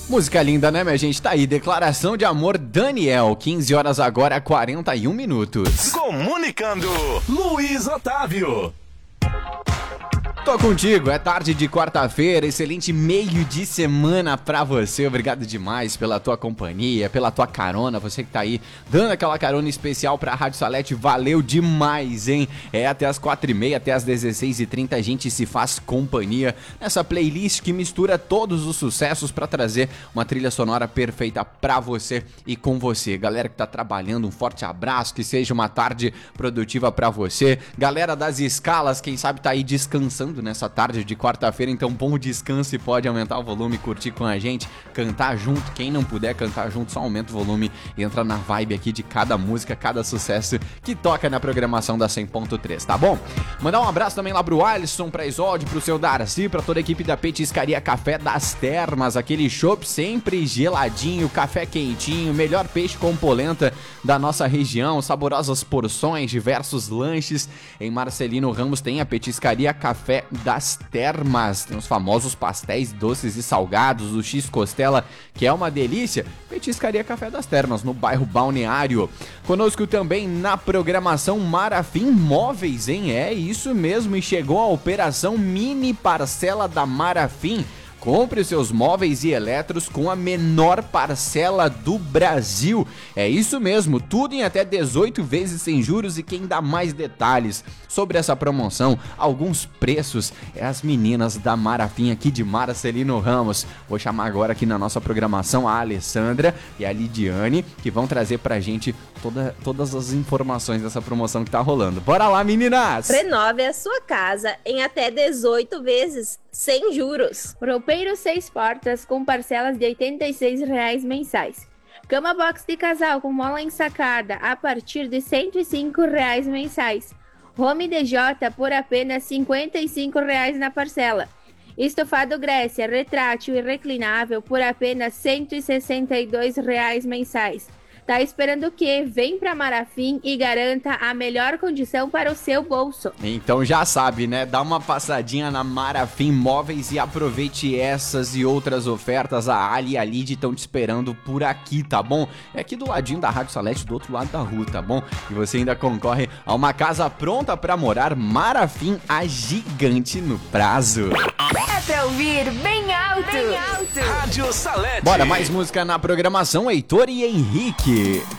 Música linda, né, minha gente? Tá aí, Declaração de Amor, Daniel, 15 horas agora, 41 minutos. Comunicando, Luiz Otávio. Tô contigo, é tarde de quarta-feira, excelente meio de semana pra você. Obrigado demais pela tua companhia, pela tua carona, você que tá aí dando aquela carona especial pra Rádio Salete, valeu demais, hein? É até as 4h30, até as 16h30 a gente se faz companhia nessa playlist que mistura todos os sucessos pra trazer uma trilha sonora perfeita pra você e com você. Galera que tá trabalhando, um forte abraço, que seja uma tarde produtiva pra você. Galera das escalas, quem sabe tá aí descansando nessa tarde de quarta-feira, então bom descanso e pode aumentar o volume, curtir com a gente, cantar junto. Quem não puder cantar junto, só aumenta o volume e entra na vibe aqui de cada música, cada sucesso que toca na programação da 100.3, tá bom? Mandar um abraço também lá pro Alisson, pra Isolde, pro seu Darcy, pra toda a equipe da Petiscaria Café das Termas, aquele chopp sempre geladinho, café quentinho, melhor peixe com polenta da nossa região, saborosas porções, diversos lanches. Em Marcelino Ramos tem a Petiscaria Café das Termas, tem os famosos pastéis doces e salgados, o X-Costela, que é uma delícia. Petiscaria Café das Termas, no bairro Balneário. Conosco também na programação Marafim Móveis, hein? É isso mesmo, e chegou a operação Mini Parcela da Marafim. Compre os seus móveis e eletros com a menor parcela do Brasil. É isso mesmo, tudo em até 18 vezes sem juros. E quem dá mais detalhes sobre essa promoção, alguns preços, é as meninas da Marafim aqui de Marcelino Ramos. Vou chamar agora aqui na nossa programação a Alessandra e a Lidiane, que vão trazer pra gente todas as informações dessa promoção que tá rolando. Bora lá, meninas! Renove a sua casa em até 18 vezes sem juros. Roupeiro 6 portas com parcelas de R$ 86 mensais. Cama box de casal com mola ensacada a partir de R$ 105 mensais. Home DJ por apenas R$ 55 na parcela. Estofado Grécia retrátil e reclinável por apenas R$ 162 mensais. Tá esperando o quê? Vem pra Marafim e garanta a melhor condição para o seu bolso. Então já sabe, né? Dá uma passadinha na Marafim Móveis e aproveite essas e outras ofertas. A Ali e a Lid estão te esperando por aqui, tá bom? É aqui do ladinho da Rádio Salete, do outro lado da rua, tá bom? E você ainda concorre a uma casa pronta pra morar. Marafim, a gigante no prazo. É pra ouvir bem alto. Rádio Salete. Bora, mais música na programação, Heitor e Henrique.